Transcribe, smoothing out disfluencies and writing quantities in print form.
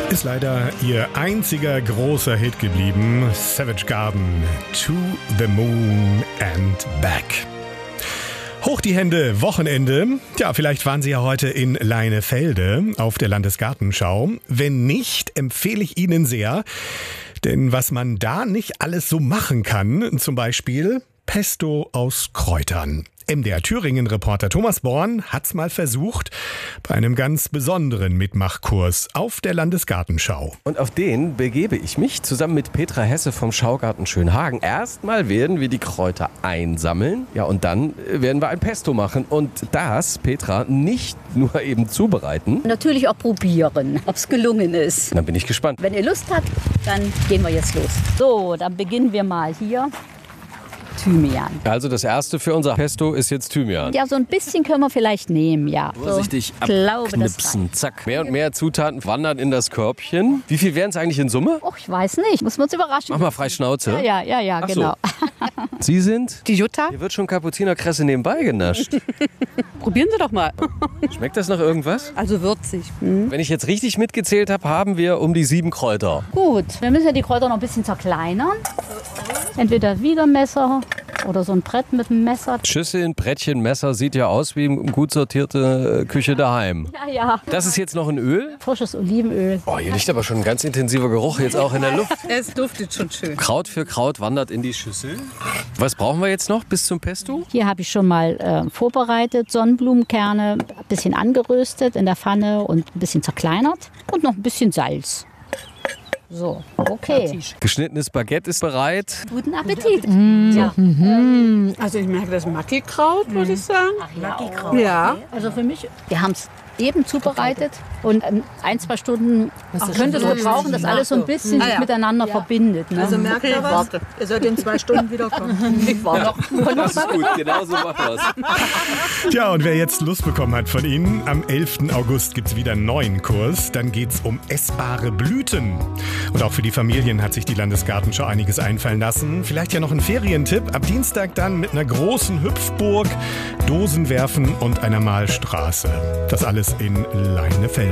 Ist leider ihr einziger großer Hit geblieben. Savage Garden, To the Moon and Back. Hoch die Hände, Wochenende. Ja, vielleicht waren Sie ja heute in Leinefelde auf der Landesgartenschau. Wenn nicht, empfehle ich Ihnen sehr. Denn was man da nicht alles so machen kann, zum Beispiel Pesto aus Kräutern. MDR Thüringen-Reporter Thomas Born hat's mal versucht bei einem ganz besonderen Mitmachkurs auf der Landesgartenschau. Und auf den begebe ich mich zusammen mit Petra Hesse vom Schaugarten Schönhagen. Erstmal werden wir die Kräuter einsammeln, ja, und dann werden wir ein Pesto machen. Und das, Petra, nicht nur eben zubereiten. Natürlich auch probieren, ob es gelungen ist. Dann bin ich gespannt. Wenn ihr Lust habt, dann gehen wir jetzt los. So, dann beginnen wir mal hier. Thymian. Also das erste für unser Pesto ist jetzt Thymian. Ja, so ein bisschen können wir vielleicht nehmen, ja. Vorsichtig so, abknipsen, zack. Mehr und mehr Zutaten wandern in das Körbchen. Wie viel wären es eigentlich in Summe? Och, ich weiß nicht, muss man uns überraschen. Mach mal frei Schnauze. Ja, Ach genau. So. Sie sind? Die Jutta? Hier wird schon Kapuzinerkresse nebenbei genascht. Probieren Sie doch mal. Schmeckt das nach irgendwas? Also würzig. Wenn ich jetzt richtig mitgezählt habe, haben wir um die 7 Kräuter. Gut, wir müssen ja die Kräuter noch ein bisschen zerkleinern. Entweder Wiegermesser oder so ein Brett mit einem Messer. Schüsseln, Brettchen, Messer, sieht ja aus wie eine gut sortierte Küche daheim. Ja. Das ist jetzt noch ein Öl? Frisches Olivenöl. Oh, hier liegt aber schon ein ganz intensiver Geruch jetzt auch in der Luft. Es duftet schon schön. Kraut für Kraut wandert in die Schüssel. Was brauchen wir jetzt noch bis zum Pesto? Hier habe ich schon mal vorbereitet, Sonnenblumenkerne, ein bisschen angeröstet in der Pfanne und ein bisschen zerkleinert und noch ein bisschen Salz. So, okay. Geschnittenes Baguette ist bereit. Guten Appetit. Ja. Also ich merke das Mackikraut, würde ich sagen. Mackikraut. Ja. Also für mich, wir haben es eben zubereitet und 1-2 Stunden könnte es gebrauchen, dass alles so ein bisschen sich miteinander verbindet. Ne? Also merkt ihr was? Ihr sollt in 2 Stunden wiederkommen. Ich warte. Das ist gut, genau so machen wir es. Tja, und wer jetzt Lust bekommen hat von Ihnen, am 11. August gibt's wieder einen neuen Kurs. Dann geht's um essbare Blüten. Und auch für die Familien hat sich die Landesgartenschau einiges einfallen lassen. Vielleicht ja noch ein Ferientipp. Ab Dienstag dann mit einer großen Hüpfburg, Dosenwerfen und einer Malstraße. Das alles in Leinefelde.